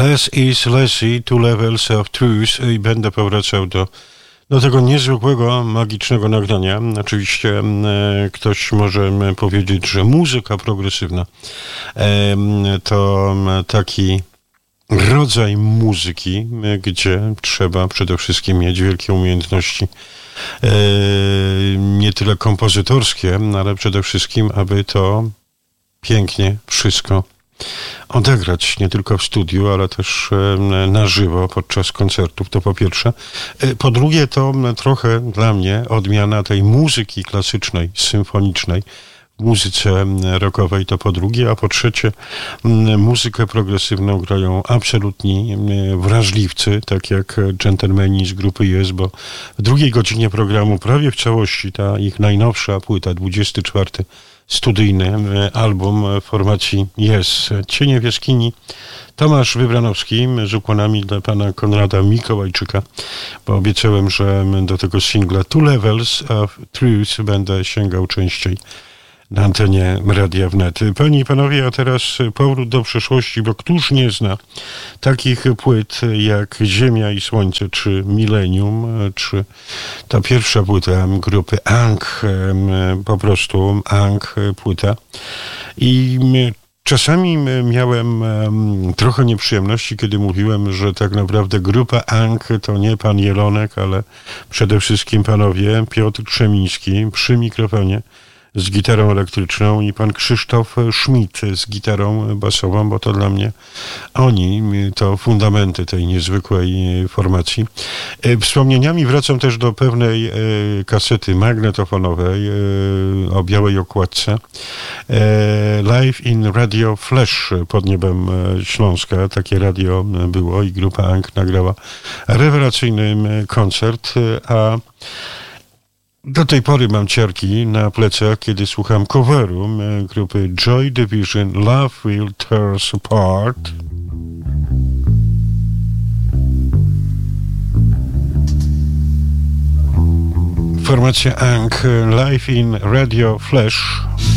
Less is Lessy, Two Levels of Truth i będę powracał do tego niezwykłego, magicznego nagrania. Oczywiście ktoś może powiedzieć, że muzyka progresywna to taki rodzaj muzyki, gdzie trzeba przede wszystkim mieć wielkie umiejętności nie tyle kompozytorskie, ale przede wszystkim, aby to pięknie wszystko odegrać, nie tylko w studiu, ale też na żywo podczas koncertów, to po pierwsze. Po drugie, to trochę dla mnie odmiana tej muzyki klasycznej, symfonicznej, w muzyce rockowej, to po drugie, a po trzecie muzykę progresywną grają absolutni wrażliwcy, tak jak dżentelmeni z grupy Yes, bo w drugiej godzinie programu prawie w całości ta ich najnowsza płyta, 24 studyjny album formacji Yes. Cienie w jaskini. Tomasz Wybranowski z ukłonami dla pana Konrada Mikołajczyka, bo obiecałem, że do tego singla Two Levels of Truth będę sięgał częściej na antenie Radia Wnet. Panie i panowie, a teraz powrót do przeszłości, bo któż nie zna takich płyt jak Ziemia i Słońce, czy Millennium, czy ta pierwsza płyta grupy Ankh, po prostu Ankh płyta. I czasami miałem trochę nieprzyjemności, kiedy mówiłem, że tak naprawdę grupa Ankh to nie pan Jelonek, ale przede wszystkim panowie Piotr Krzemiński przy mikrofonie z gitarą elektryczną i pan Krzysztof Schmidt z gitarą basową, bo to dla mnie oni to fundamenty tej niezwykłej formacji. Wspomnieniami wracam też do pewnej kasety magnetofonowej o białej okładce. Live in Radio Flash pod niebem Śląska. Takie radio było i grupa Ankh nagrała rewelacyjny koncert, a do tej pory mam ciarki na plecach, kiedy słucham coveru grupy Joy Division, Love Will Tear Us Apart. Formacja Ankh, Live in Radio Flash.